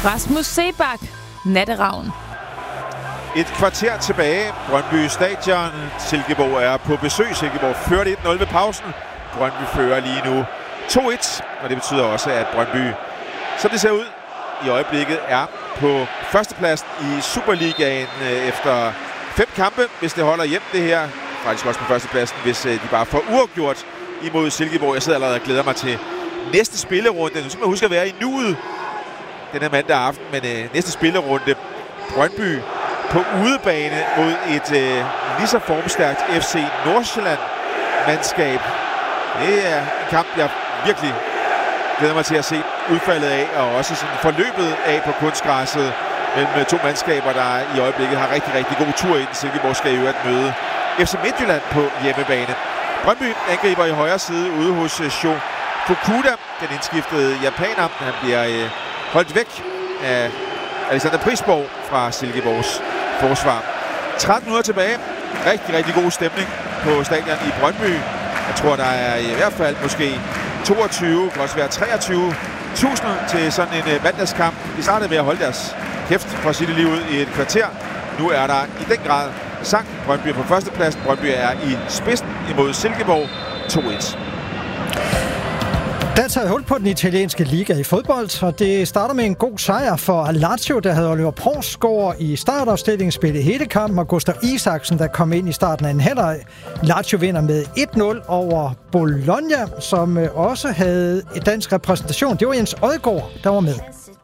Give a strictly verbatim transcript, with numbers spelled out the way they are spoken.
Rasmus Seebach, Natteravn. Et kvarter tilbage. Brøndby Stadion. Silkeborg er på besøg. Silkeborg førte et nul ved pausen. Brøndby fører lige nu to et, og det betyder også, at Brøndby, som det ser ud i øjeblikket, er på førstepladsen i Superligaen efter fem kampe, hvis det holder hjem det her. Faktisk også på førstepladsen, hvis de bare får uafgjort imod Silkeborg. Jeg sidder allerede og glæder mig til næste spillerunde. Nu skal man huske at være i nuet den her mandag aften, men øh, næste spillerunde. Brøndby på udebane mod et øh, lige så formstærkt F C Nordsjælland-mandskab. Det er en kamp, jeg virkelig glæder mig til at se udfaldet af, og også sådan forløbet af på kunstgræsset mellem to mandskaber, der i øjeblikket har rigtig, rigtig god tur ind. Silkeborg skal jo at møde F C Midtjylland på hjemmebane. Brøndby angriber i højre side ude hos Sho Fukuda, den indskiftede japaner. Han bliver øh, holdt væk af Alexander Prisborg fra Silkeborgs forsvar. tretten minutter tilbage. Rigtig, rigtig god stemning på stadion i Brøndby. Jeg tror, der er i hvert fald måske toogtyve, kan også være treogtyve tusind til sådan en uh, mandagskamp. De startede ved at holde deres kæft for at sige det lige ud i et kvarter. Nu er der i den grad sang. Brøndby er på førstepladsen. Brøndby er i spidsen imod Silkeborg to et. Der er taget hul på den italienske liga i fodbold, og det starter med en god sejr for Lazio, der havde Oliver Porsgaard i startopstillingen, spillet hele kampen, og Gustav Isaksen, der kom ind i starten af en halvleg. Lazio vinder med et nul over Bologna, som også havde et dansk repræsentation. Det var Jens Odgaard, der var med.